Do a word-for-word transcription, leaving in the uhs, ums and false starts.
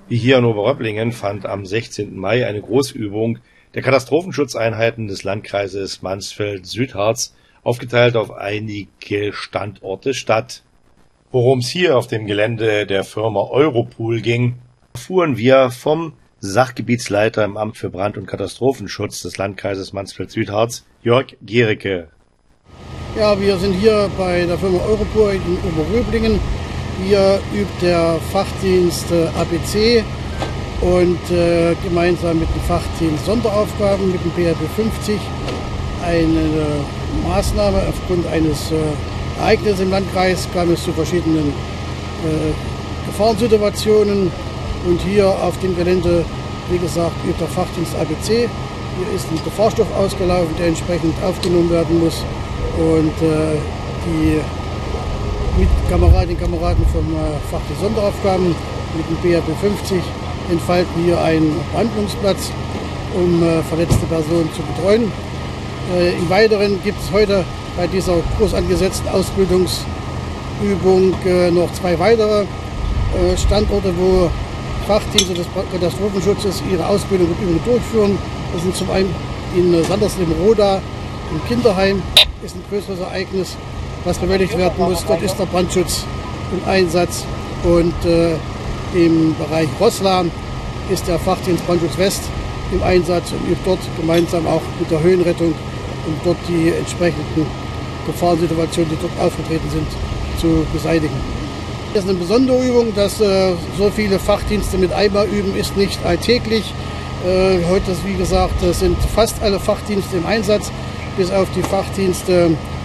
Hier in Oberröpplingen fand am sechzehnten Mai eine Großübung der Katastrophenschutzeinheiten des Landkreises Mansfeld-Südharz, aufgeteilt auf einige Standorte, statt. Worum es hier auf dem Gelände der Firma Europool ging, erfuhren wir vom Sachgebietsleiter im Amt für Brand- und Katastrophenschutz des Landkreises Mansfeld-Südharz, Jörg Gericke. Ja, wir sind hier bei der Firma Europool in Oberröblingen. Hier übt der Fachdienst äh, A B C und äh, gemeinsam mit dem Fachdienst Sonderaufgaben mit dem B R B fünfzig eine äh, Maßnahme. Aufgrund eines äh, Ereignisses im Landkreis kam es zu verschiedenen äh, Gefahrensituationen. Und hier auf dem Gelände, wie gesagt, übt der Fachdienst A B C. Hier ist ein Gefahrstoff ausgelaufen, der entsprechend aufgenommen werden muss. Und äh, die Mitkameradinnen und Kameraden vom äh, Fachdienst Sonderaufgaben mit dem B R B fünfzig entfalten hier einen Behandlungsplatz, um äh, verletzte Personen zu betreuen. Äh, Im Weiteren gibt es heute bei dieser groß angesetzten Ausbildungsübung äh, noch zwei weitere äh, Standorte, wo Fachdienste des Katastrophenschutzes ihre Ausbildung und Übungen durchführen. Das sind zum einen in Sanderslehm-Roda im Kinderheim, ist ein größeres Ereignis, was bewältigt werden muss. Dort ist der Brandschutz im Einsatz und äh, im Bereich Roßla ist der Fachdienst Brandschutz West im Einsatz und übt dort gemeinsam auch mit der Höhenrettung, um dort die entsprechenden Gefahrensituationen, die dort aufgetreten sind, zu beseitigen. Das ist eine besondere Übung, dass äh, so viele Fachdienste mit einmal üben, ist nicht alltäglich. Äh, heute, wie gesagt, sind fast alle Fachdienste im Einsatz, bis auf die Fachdienste